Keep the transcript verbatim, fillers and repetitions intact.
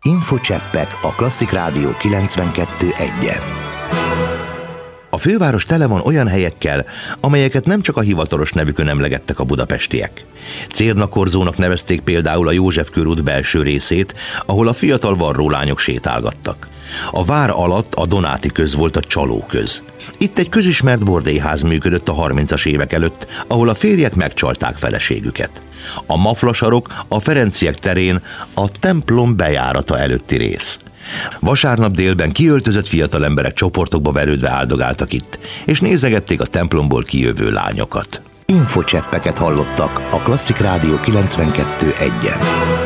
Infocseppek a Klasszik Rádió kilencvenkettő egyen. A főváros tele van olyan helyekkel, amelyeket nem csak a hivatalos nevükön emlegettek a budapestiek. Cérnakorzónak nevezték például a József körút belső részét, ahol a fiatal varrólányok sétálgattak. A vár alatt a Donáti köz volt a Csalóköz. Itt egy közismert bordélyház működött a harmincas évek előtt, ahol a férjek megcsalták feleségüket. A Maflasarok a Ferenciek terén a templom bejárata előtti rész. Vasárnap délben kiöltözött fiatal emberek csoportokba verődve áldogáltak itt, és nézegették a templomból kijövő lányokat. Infocseppeket hallottak a Klasszik Rádió kilencvenkettő egyen.